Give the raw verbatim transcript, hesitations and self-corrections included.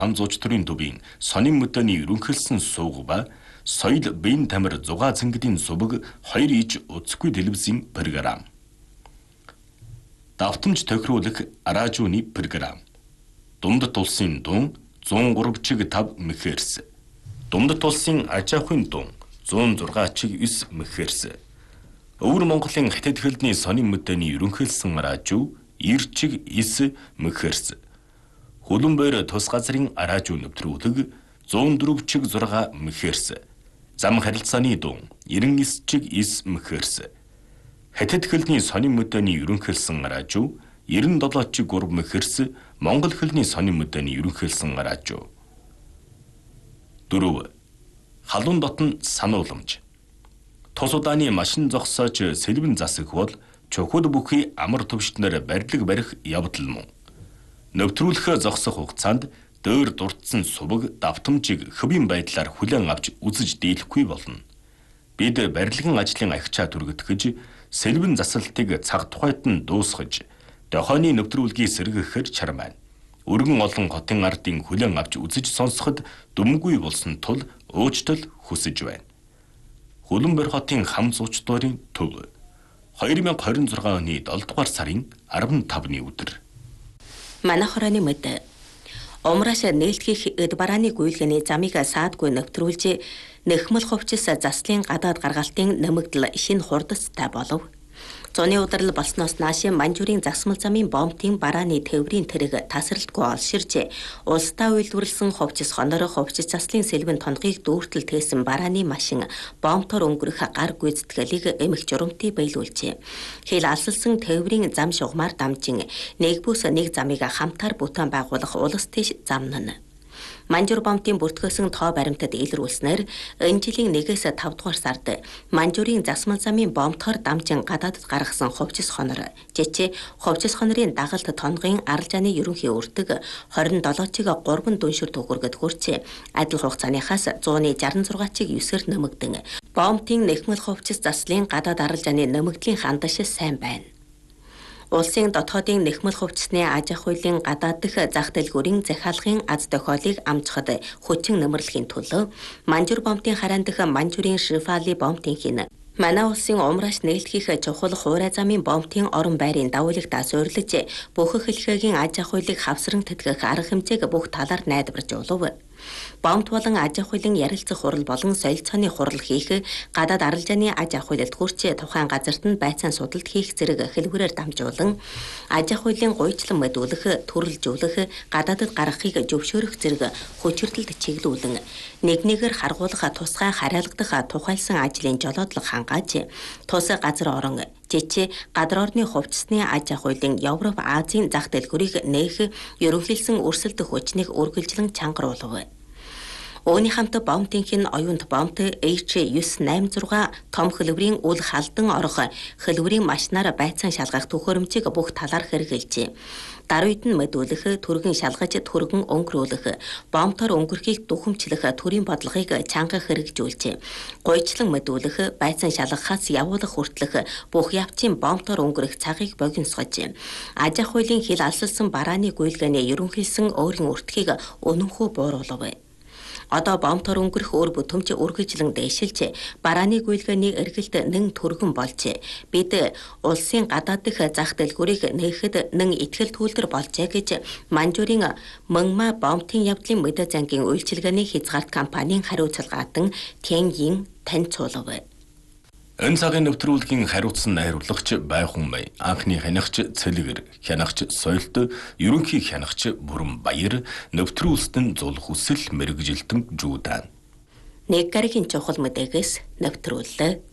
хам зууч төрийн төвийн сонин мөдөний ерөнхийлсөн сууг ба соёл биеийн тамир зугаа цэнгдийн суваг хоёр иж уцгүй телевизийн програм. Давтамж тохируулах радионы програм. Дундад улсын дун зуун гурав чиг тав мегагерц. Дундад улсын аж ахуйн дун зуун зургаан чиг девять мегагерц. Өвөр Монголын хятад хэлний сонин мөдөний ерөнхийлсөн радио девять чиг девять мегагерц. Хөлөн бойр тус газрын радио нэвтрүүлэг зуун дөрөв чиг зургаан мегагерц. Зам харилцааны дун девяносто девять чиг девять мегагерц. Хятад хэлний сонин мөдөний ерөнхийлсөн радио девяносто семь чиг три мегагерц. Монгол хэлний сонин мөдөний ерөнхийлсөн радио. дөрөв. Халуун дотн санууламж. Тус удааны машин зогсоож сэлбэн засах бол чухал бүхий амар төвчнөр барилга барих явдал мөн. Нэвтрүүлэх зогсох хугацаанд дөр дурдсан суваг давтамжийг хөвийн байдлаар хүлээн авч үзэж дийлэхгүй болно. Бид барилгын ажлын агчаа түргэтгэж сэлбэн засалтыг цаг тухайд нь дуусгаж дохооны нэвтрүүлгийг сэргэхээр чармайн. Өргөн олон хотын ардын хүлээн авч үзэж сонсоход дүмгүй болсон тул өөчтөл хүсэж байна. Хөлбөмбөр хотын хам зууч дурын төв две тысячи двадцать шесть оны долоо дугаар сарын15-ны өдөр. Манайх хорооны мэд Умраш нээлтгийх эд барааны гүйлгэний замыг саадгүй нэвтрүүлж нэхмэл хувцас заслын гадаад гаргалтын нэмэгдэл шинэ хурдастай болов. Зуны удрал болсноос нааш Манжуурын засмал замын бомбын барааны тээврийн тэрэг тасралтгүй олширч улсдаа үйлдвэрлсэн хувцас хоноор хувцас заслын сэлбэн тонхыг дүүртэл тээсэн барааны машин бомбтор өнгөрөх гар гүйцэтгэлийг эмх журамтыг биелүүлжээ. Хэл алсалсан тээврийн зам шугамар дамжин нэг бүс нэг замыг хамтаар бүтээн байгуулах улс тийш замнана. Манжуур бомбын бүртгэсэн тоо баримтад илрүүлснээр энэ жилийн нэгээс тавд дугаар сард Манжуурын засмал замын бомбтор дамжин гадаадд гаргасан хувцас хонор жичээ хувцас хонорын дагалт тонгийн аралжааны ерөнхий өртөг двадцать seven чиг три дүншир төгөргөд хүрчээ. Адил хугацааныхаас one sixty-six чиг девять-ээр нэмэгдэн бомбын нэхмэл хувцас заслын гадаад аралжааны нэмэгдлийн хандаш сайн байна. Улсын дотоодын нэхмэл хувцасны аж ахуйн гадаад дэх зах дэлгүүрийн захиалгын аз тохиолыг амжихад хүчин нэмэрлэхийн төлөө Манжуур бомбын хараан дэх Манжуурын Шифали бомбын хин манай улсын умраш нээлтгийх чухал хуурай замын бомбын орон байрын давуулагтаа суйрлаж бүх хэлхээгийн аж ахуйлыг хавсран тэтгэх арга хэмжээг бүх талаар найдварж улав. Бомбт болон аж ахуйн ярилцах хурал болон соёл цооны хурал хийх гадаад аралжааны аж ахуйлд хүрч тухайн газарт нь байцаан судалт хийх зэрэг хэлбэрээр дамжуулан аж ахуйн гуйчлан мэдүүлэх, төрөлжүүлэх, гадаадд гаргахыг зөвшөөрөх зэрэг хүчирдэлд чиглүүлэн нэг нэгээр харгуулах тусгай хариалгадах тухайлсан ажлын жолоодлого хангааж тус газар орон жичээ гадар орны хувцасны аж ахуйн Европ Азийн зах дэлгүүрийг нээх ерөнхийлсөн өрсөлдөх хүчнийг үргэлжлэн чангаруулав. Өөний хамт бомбын оюунт бомбт H nine eighty-six том хөлбөрийн үл халдан орох хөлбөрийн машинаар байцаан шалгах төхөөрөмжийг бүх талаар хэрэгжилжээ. Даруйд нь мэдүүлэх, түргэн шалгаж түргэн өнгөрүүлэх, бомбтор өнгөрөхийг духамчлах төрийн бодлогыг чанга хэрэгжүүлжээ. Гуйчлан мэдүүлэх, байцаан шалгахаас явуулах хүртэлх бүх явцын бомбтор өнгөрөх цагийг богиносгож, аж ахуйн хил алсалсан барааны гүйлгээний ерөнхийлсөн өөрийн өртгийг өнөнхөө бууруулав. Одоо бомбтор өнгөрөх өр бүтэмж үргэлжлэн дэшилж барааны гүйлгээний эргэлт нэн түргэн болж бид улсын гадаад дэх зах дэлгүүрийг нээхэд нэн итгэл түлдэр болжээ гэж Манжуурын Мөнма бомбын явдлын мэдээ зангийн үйлчилгээний хязгаарт компанийн хариуцлагаатан Тяньин танилцуулав. Энэ цагийн нэвтрүүлгийн хариуцсан найруулагч Байхун Бай, анхны хянагч Цэлгэр, хянагч Соёлт, ерөнхий хянагч Бүрэн Баяр, нэвтрүүлсэн зул хүсэл мэрэгжилтэн Жуудан. Нэг гарагийн чухал мэдээгээс нэвтрүүллээ.